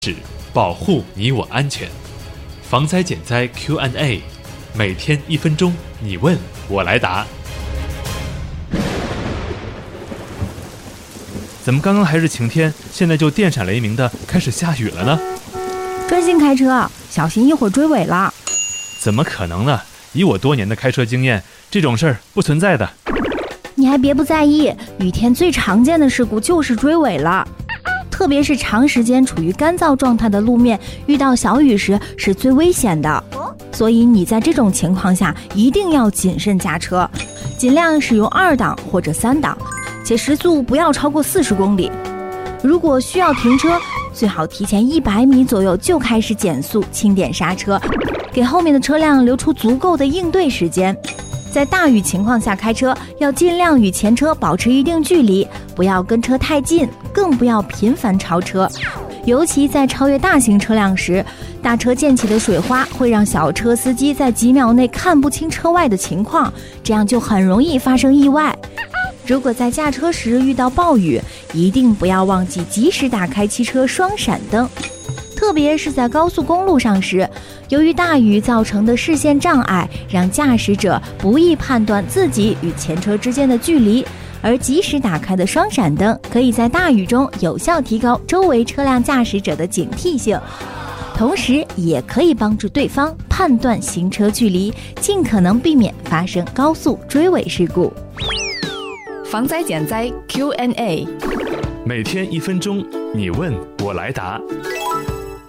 是保护你我安全。防灾减灾 Q&A， 每天1分钟，你问我来答。怎么刚刚还是晴天，现在就电闪雷鸣的开始下雨了呢？ 专心开车，小心一会儿追尾了。 怎么可能呢？以我多年的开车经验，这种事儿不存在的。 你还别不在意，雨天最常见的事故就是追尾了。特别是长时间处于干燥状态的路面，遇到小雨时是最危险的。所以你在这种情况下一定要谨慎驾车，尽量使用2档或者3档，且时速不要超过40公里。如果需要停车，最好提前100米左右就开始减速，轻点刹车，给后面的车辆留出足够的应对时间。在大雨情况下开车，要尽量与前车保持一定距离，不要跟车太近，更不要频繁超车。尤其在超越大型车辆时，大车溅起的水花会让小车司机在几秒内看不清车外的情况，这样就很容易发生意外。如果在驾车时遇到暴雨，一定不要忘记及时打开汽车双闪灯。特别是在高速公路上时，由于大雨造成的视线障碍，让驾驶者不易判断自己与前车之间的距离，而及时打开的双闪灯可以在大雨中有效提高周围车辆驾驶者的警惕性，同时也可以帮助对方判断行车距离，尽可能避免发生高速追尾事故。 防灾减灾 Q&A， 每天1分钟，你问我来答。